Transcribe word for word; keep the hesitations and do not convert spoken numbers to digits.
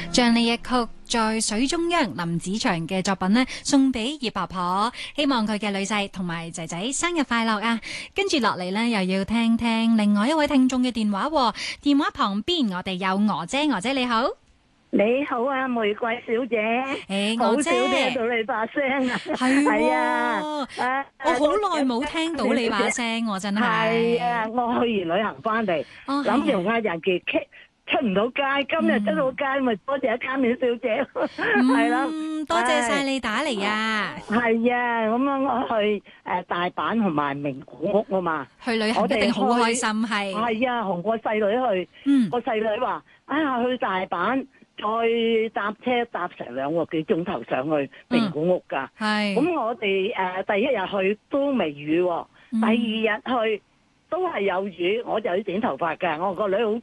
將呢一曲在水中央林子祥嘅作品呢送俾葉婆婆，希望佢嘅女婿同埋仔仔生日快樂啊！跟住落嚟呢，又要聽聽另外一位聽眾嘅電話，電話旁邊我哋有娥姐，娥姐你好。 你好啊，玫瑰小姐， 誒， 好娥姐， 少聽到你把聲啊， 係係啊， 啊，我好耐冇聽到你把聲，我真係。 係啊，我去完旅行翻嚟， 哦諗住嗌人哋出出唔到街，今日出到街咪多謝卡面小姐，係啦， 嗯，多謝晒你打嚟啊。 係啊，咁樣我去誒大阪同埋名古屋啊嘛， 去旅行一定好開心，係。 係啊，同個細女去， 嗯， 個細女話：哎呀，去大阪。再搭車搭成兩個幾鐘頭上去名古屋㗎， 係、嗯。 咁我哋誒、呃、第一日去都未雨、哦嗯，第二日去都係有雨，我就要剪頭髮㗎。我個女好